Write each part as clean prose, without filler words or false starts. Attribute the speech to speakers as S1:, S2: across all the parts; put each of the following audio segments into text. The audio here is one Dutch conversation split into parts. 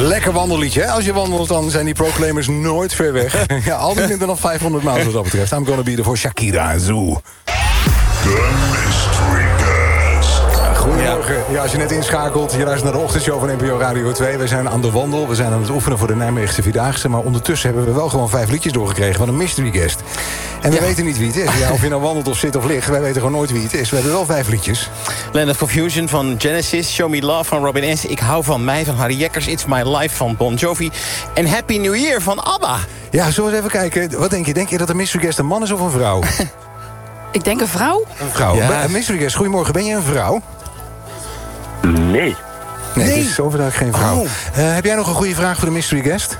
S1: Lekker wandelliedje, hè? Als je wandelt, dan zijn die Proclaimers nooit ver weg. Ja, altijd minder dan 500 mijl wat dat betreft. I'm gonna be there voor Shakira Zoo.
S2: The Mystery Guest.
S1: Goedemorgen. Ja, als je net inschakelt, je luistert naar de ochtendshow van NPO Radio 2. We zijn aan de wandel, we zijn aan het oefenen voor de Nijmeegse Vierdaagse. Maar ondertussen hebben we wel gewoon 5 liedjes doorgekregen van een mystery guest. En we weten niet wie het is. Ja, of je nou wandelt of zit of ligt, wij weten gewoon nooit wie het is. We hebben wel 5 liedjes.
S3: Land of Confusion van Genesis, Show Me Love van Robin S. Ik hou van mij van Harry Jekkers, It's My Life van Bon Jovi. En Happy New Year van ABBA.
S1: Ja, zullen we eens even kijken. Wat denk je? Denk je dat een mystery guest een man is of een vrouw?
S4: Ik denk een vrouw.
S1: Een vrouw.
S3: Ja.
S1: Een mystery guest, goedemorgen. Ben je een vrouw?
S5: Nee.
S1: Nee, het is overduidelijk geen vrouw.
S3: Oh.
S1: Heb jij nog een goede vraag voor de mystery guest?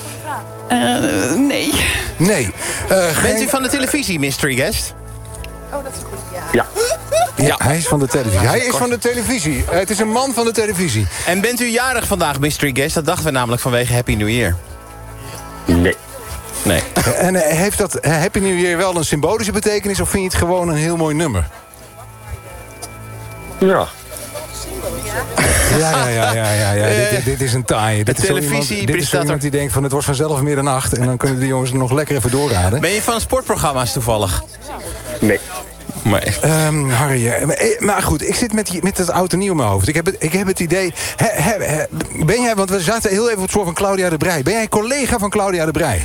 S4: Nee.
S1: Nee.
S3: Bent u van de televisie, mystery guest?
S5: Ja.
S1: Ja, hij is van de televisie. Hij is van de televisie. Het is een man van de televisie.
S3: En bent u jarig vandaag, mystery guest? Dat dachten we namelijk vanwege Happy New Year.
S5: Nee.
S3: Nee.
S1: En heeft dat Happy New Year wel een symbolische betekenis... of vind je het gewoon een heel mooi nummer?
S5: Ja.
S1: Ja. Dit is een taai. Dit is zo iemand die denkt van het wordt vanzelf meer dan 8... en dan kunnen de jongens nog lekker even doorraden.
S3: Ben je van sportprogramma's toevallig?
S5: Nee.
S3: Maar
S1: Harry, maar goed, ik zit met het oud en nieuw in mijn hoofd. Ik heb het idee... ben jij, want we zaten heel even op het spoor van Claudia de Breij. Ben jij collega van Claudia de Breij?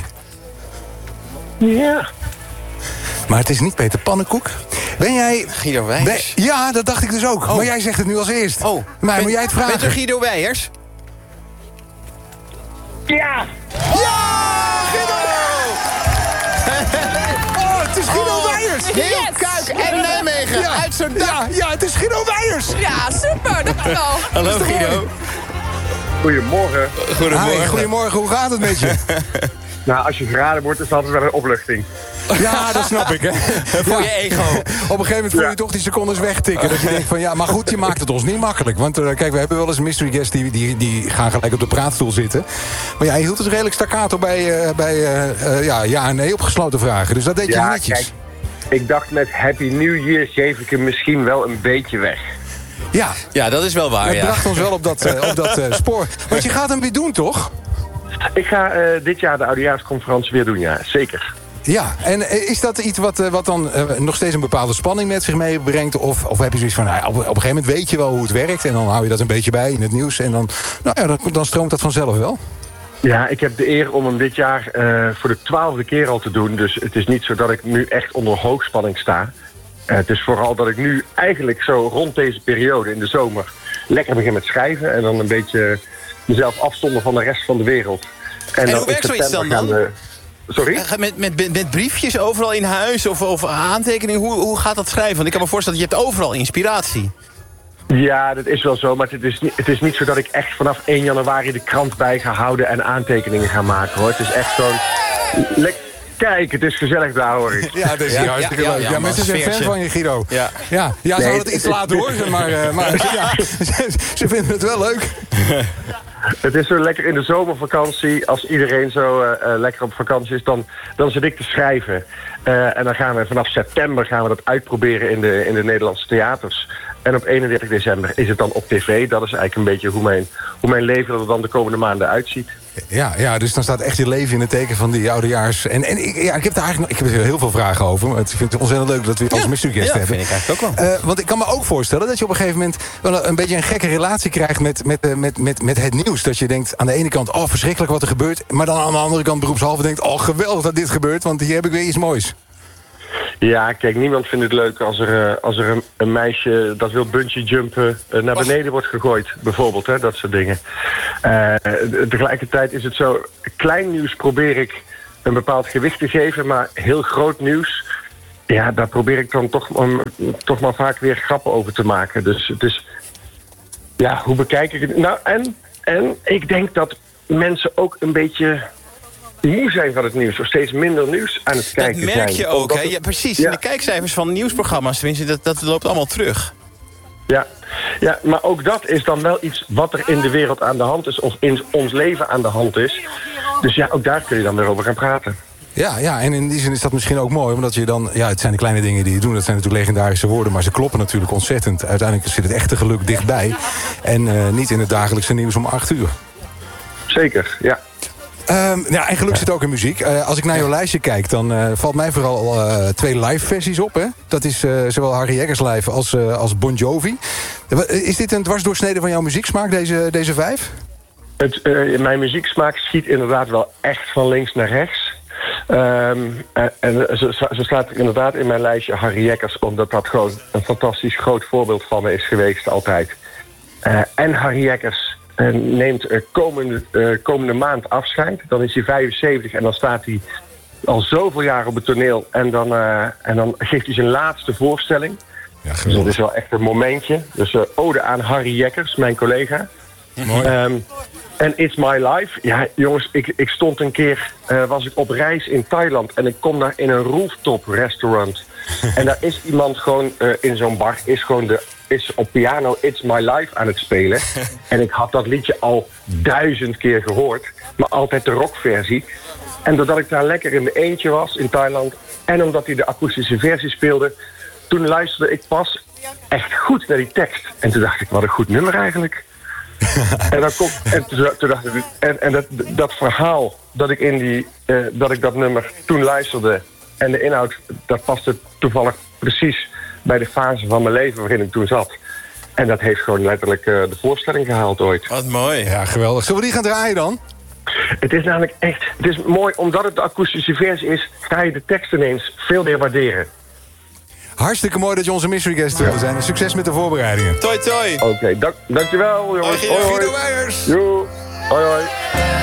S5: Ja.
S1: Maar het is niet Peter Pannenkoek. Ben jij...
S3: Guido Weijers?
S1: Ja, dat dacht ik dus ook.
S3: Oh.
S1: Maar jij zegt het nu als eerst.
S3: Oh.
S1: Maar moet jij het vragen?
S3: Bent u Guido Weijers?
S5: Ja.
S1: Guido! Oh, het is Guido Weijers!
S3: Heel Kuik en Nijmegen uit zo'n dak.
S1: Ja, het is Guido Weijers!
S4: Ja, super. Dankjewel.
S3: Hallo Guido.
S5: Goedemorgen.
S1: Hi, goedemorgen, hoe gaat het met je?
S5: Nou, als je geraden wordt, is het altijd wel een opluchting.
S1: Ja, dat snap ik, hè.
S3: Voor je ego.
S1: Op een gegeven moment voel je toch die secondes wegtikken. Dat je denkt van, ja, maar goed, je maakt het ons niet makkelijk. Want kijk, we hebben wel eens een mystery guest die gaan gelijk op de praatstoel zitten. Maar ja, je hield het redelijk staccato bij ja en nee op gesloten vragen. Dus dat deed je netjes.
S5: Kijk, ik dacht met Happy New Year geef ik hem misschien wel een beetje weg.
S3: Ja, dat is wel waar,
S1: Het bracht ons wel op dat spoor. Want je gaat hem weer doen, toch?
S5: Ik ga dit jaar de oudejaarsconferentie weer doen, ja. Zeker.
S1: Ja, en is dat iets wat dan nog steeds een bepaalde spanning met zich meebrengt? Of heb je zoiets van, op een gegeven moment weet je wel hoe het werkt... en dan hou je dat een beetje bij in het nieuws... en dan stroomt dat vanzelf wel?
S5: Ja, ik heb de eer om hem dit jaar voor de 12e keer al te doen. Dus het is niet zo dat ik nu echt onder hoogspanning sta. Het is vooral dat ik nu eigenlijk zo rond deze periode in de zomer... lekker begin met schrijven en dan een beetje mezelf afstonden van de rest van de wereld.
S3: En hoe werkt zoiets dan?
S5: Sorry?
S3: Met briefjes overal in huis of aantekeningen? Hoe gaat dat schrijven? Want ik kan me voorstellen dat je hebt overal inspiratie.
S5: Ja, dat is wel zo. Maar het is niet zo dat ik echt vanaf 1 januari de krant bij ga houden... en aantekeningen ga maken, hoor. Het is echt zo'n... Kijk, het is gezellig daar, hoor ik.
S1: Ja, dat is hartstikke leuk. Ja, mensen zijn fan van je, Guido. Ja, ze hadden het iets laten horen, maar ja, ze vinden het wel leuk.
S5: Het is zo lekker in de zomervakantie. Als iedereen zo lekker op vakantie is, dan zit ik te schrijven. En dan gaan we vanaf september dat uitproberen in de Nederlandse theaters. En op 31 december is het dan op tv. Dat is eigenlijk een beetje hoe mijn leven er dan de komende maanden uitziet.
S1: Ja, dus dan staat echt je leven in het teken van die oudejaars. En ik heb er heel veel vragen over. Maar ik vind het ontzettend leuk dat we als mystery guest hebben.
S3: Ja, vind ik eigenlijk ook wel.
S1: Want ik kan me ook voorstellen dat je op een gegeven moment... wel een beetje een gekke relatie krijgt met het nieuws. Dat je denkt aan de ene kant, oh verschrikkelijk wat er gebeurt. Maar dan aan de andere kant beroepshalve denkt... oh geweldig dat dit gebeurt, want hier heb ik weer iets moois. Ja,
S5: kijk, niemand vindt het leuk als er een meisje dat wil bungee jumpen naar beneden wordt gegooid, bijvoorbeeld, hè, dat soort dingen. Tegelijkertijd is het zo, klein nieuws probeer ik een bepaald gewicht te geven, maar heel groot nieuws, ja, daar probeer ik dan toch maar vaak weer grappen over te maken. Dus het is, ja, hoe bekijk ik het? Nou, en ik denk dat mensen ook een beetje moe zijn van het nieuws, of steeds minder nieuws aan het kijken zijn.
S3: Dat merk je ook, hè? Ja, precies. Ja. De kijkcijfers van nieuwsprogramma's, tenminste, dat loopt allemaal terug.
S5: Ja, maar ook dat is dan wel iets wat er in de wereld aan de hand is, of in ons leven aan de hand is. Dus ja, ook daar kun je dan weer over gaan praten.
S1: Ja, en in die zin is dat misschien ook mooi, omdat je dan... ja, het zijn de kleine dingen die je doet, dat zijn natuurlijk legendarische woorden... maar ze kloppen natuurlijk ontzettend. Uiteindelijk zit het echte geluk dichtbij. En niet in het dagelijkse nieuws om 8 uur.
S5: Zeker, ja.
S1: Ja, en geluk zit ook in muziek. Als ik naar jouw lijstje kijk, dan valt mij vooral 2 live versies op. Hè? Dat is zowel Harry Jekkers live als Bon Jovi. Is dit een dwarsdoorsnede van jouw muzieksmaak, deze 5?
S5: Mijn muzieksmaak schiet inderdaad wel echt van links naar rechts. En zo staat er inderdaad in mijn lijstje Harry Jekkers, omdat dat gewoon een fantastisch groot voorbeeld van me is geweest altijd. En Harry Jekkers neemt komende maand afscheid. Dan is hij 75 en dan staat hij al zoveel jaar op het toneel. En dan geeft hij zijn laatste voorstelling.
S1: Ja,
S5: dus dat is wel echt een momentje. Dus ode aan Harry Jekkers, mijn collega.
S1: Mooi.
S5: En It's My Life. Ja, jongens, ik stond een keer, was ik op reis in Thailand en ik kom daar in een rooftop restaurant. En daar is iemand gewoon in zo'n bar, is op piano It's My Life aan het spelen. En ik had dat liedje al 1000 keer gehoord, maar altijd de rockversie. En doordat ik daar lekker in mijn eentje was in Thailand en omdat hij de akoestische versie speelde, toen luisterde ik pas echt goed naar die tekst. En toen dacht ik, wat een goed nummer eigenlijk. Toen dacht ik, en dat verhaal dat ik dat ik dat nummer toen luisterde en de inhoud, dat paste toevallig precies bij de fase van mijn leven waarin ik toen zat. En dat heeft gewoon letterlijk de voorstelling gehaald ooit.
S3: Wat mooi.
S1: Ja, geweldig. Zullen we die gaan draaien dan?
S5: Het is namelijk echt, het is mooi, omdat het de akoestische versie is, ga je de tekst ineens veel meer waarderen.
S1: Hartstikke mooi dat je onze mystery guest wilde zijn. En succes met de voorbereidingen.
S3: Toi, toi.
S5: Oké, dankjewel jongens.
S3: Hoi,
S1: Guido Weijers.
S5: Joe. Hoi hoi.